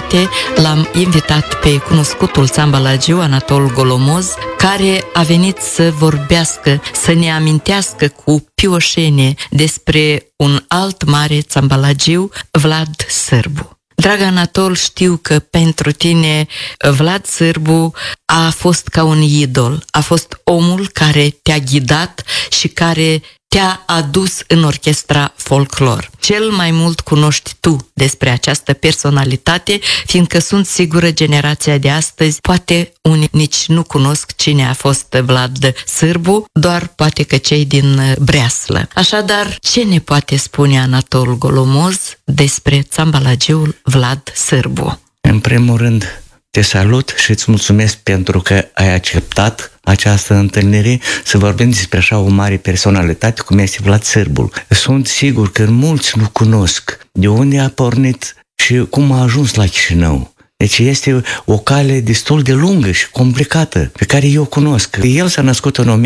departe l-am invitat pe cunoscutul țambalagiu Anatol Golomoz, care a venit să vorbească, să ne amintească cu pioșenie despre un alt mare țambalagiu, Vlad Sârbu. Dragă Anatol, știu că pentru tine Vlad Sârbu a fost ca un idol, a fost omul care te-a ghidat și care te-a adus în orchestra folclor. Cel mai mult cunoști tu despre această personalitate, fiindcă sunt sigură generația de astăzi, poate unii nici nu cunosc cine a fost Vlad Sârbu, doar poate că cei din Breaslă. Așadar, ce ne poate spune Anatol Golomoz despre țambalagiul Vlad Sârbu? În primul rând, te salut și îți mulțumesc pentru că ai acceptat această întâlnire să vorbim despre așa o mare personalitate cum este Vlad Sârbu. Sunt sigur că mulți nu cunosc de unde a pornit și cum a ajuns la Chișinău. Deci este o cale destul de lungă și complicată, pe care eu cunosc. El s-a născut în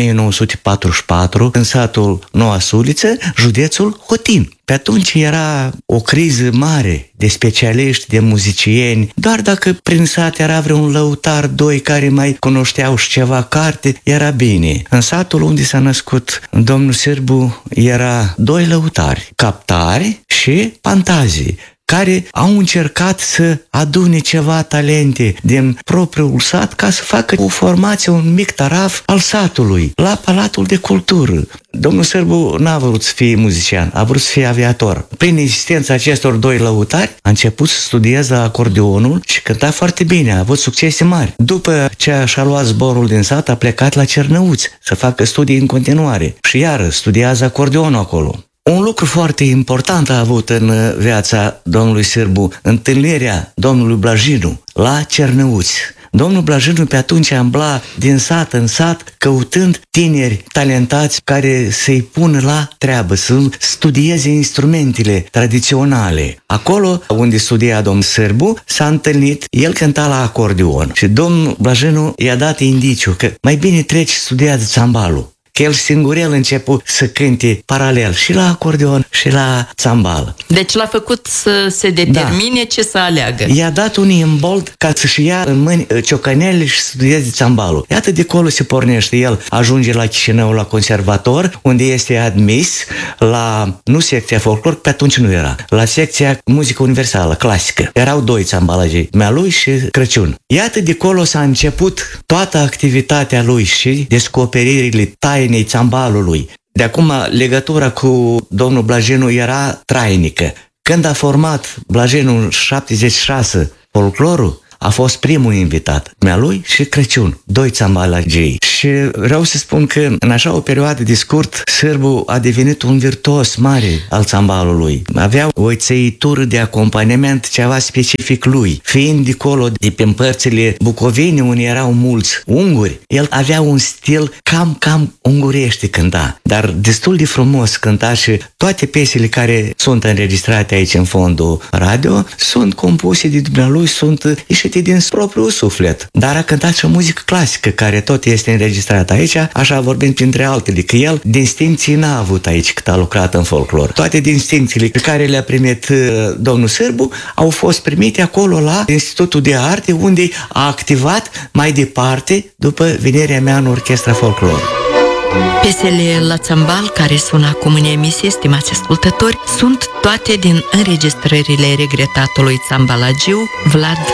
1944 în satul Noua Suliță, județul Hotin. Pe atunci era o criză mare de specialiști, de muzicieni. Doar dacă prin sat era vreun lăutar, doi care mai cunoșteau și ceva carte, era bine. În satul unde s-a născut domnul Sârbu era doi lăutari, Captari și Pantazii, care au încercat să adune ceva talente din propriul sat ca să facă o formație, un mic taraf al satului, la Palatul de Cultură. Domnul Sârbu n-a vrut să fie muzician, a vrut să fie aviator. Prin insistența acestor doi lăutari, a început să studieze acordeonul și cânta foarte bine, a avut succese mari. După ce și-a luat zborul din sat, a plecat la Cernăuți să facă studii în continuare și iară studiază acordeonul acolo. Un lucru foarte important a avut în viața domnului Sârbu, întâlnirea domnului Blajinu la Cernăuți. Domnul Blajinu pe atunci ambla din sat în sat căutând tineri talentați care să-i pună la treabă, să studieze instrumentele tradiționale. Acolo unde studia domnul Sârbu s-a întâlnit, el cânta la acordeon și domnul Blajinu i-a dat indiciu că mai bine treci și studiază țambalul. Că el singurel început să cânte paralel și la acordeon și la țambal. Deci l-a făcut să se determine ce să aleagă. I-a dat un imbold ca să-și ia în mâini ciocanele și să studieze țambalul. Iată de acolo se pornește. El ajunge la Chișinău la conservator, unde este admis la, nu secția folclor, pe atunci nu era, la secția muzică universală, clasică. Erau doi țambalagii, Mealui și Crăciun. Iată de acolo s-a început toată activitatea lui și descoperirile tainei țambalului. De acum legătura cu domnul Blajinu era trainică. Când a format Blajinu în 76 folclorul, a fost primul invitat, Mealui și Crăciun, doi țambalagii. Și vreau să spun că în așa o perioadă de scurt, Sârbu a devenit un virtuos mare al țambalului. Avea o țăitură de acompaniament, ceva specific lui. Fiind de acolo, de pe părțile Bucovine, unde erau mulți unguri, el avea un stil cam ungurește cânta, dar destul de frumos cânta și toate piesele care sunt înregistrate aici în fondul radio sunt compuse de dumnealui, sunt ieșite din propriul suflet. Dar a cântat și o muzică clasică, care tot este înregistrată aici, așa vorbind printre altele, că el distincții n-a avut aici cât a lucrat în folclor. Toate distincțiile pe care le-a primit domnul Sârbu au fost primite acolo la Institutul de Arte, unde a activat mai departe după venirea mea în orchestra folclor. Piesele la țambal care sună acum în emisie, stimați ascultători, sunt toate din înregistrările regretatului țambalagiu Vlad